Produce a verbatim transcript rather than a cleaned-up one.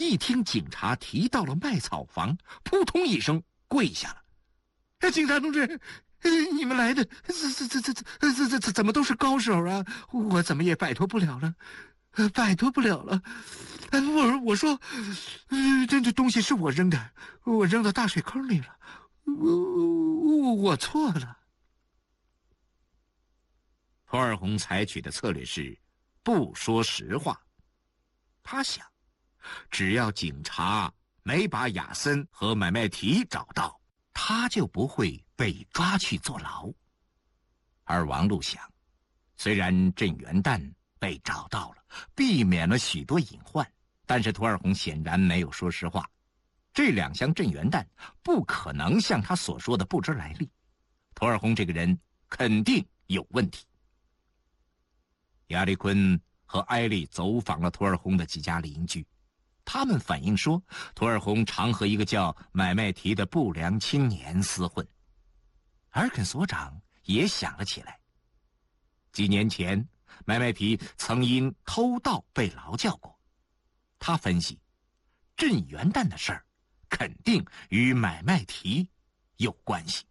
一听警察提到了麦草房，扑通一声跪下了。警察同志，你们来的这这这这这这这怎么都是高手啊？我怎么也摆脱不了了，摆脱不了了。我我说，这这东西是我扔的，我扔到大水坑里了，我我我错了。托尔洪采取的策略是不说实话。他想，只要警察没把亚森和买卖提找到，他就不会被抓去坐牢。而王璐想，虽然镇元旦被找到了，避免了许多隐患，但是托尔洪显然没有说实话。这两箱镇元旦不可能像他所说的不知来历，托尔洪这个人肯定有问题。亚历坤和埃利走访了托尔洪的几家邻居，他们反映说，托尔洪常和一个叫买卖提的不良青年厮混。尔肯所长也想了起来，几年前买卖提曾因偷盗被劳教过。他分析，镇元旦的事儿肯定与买卖提有关系。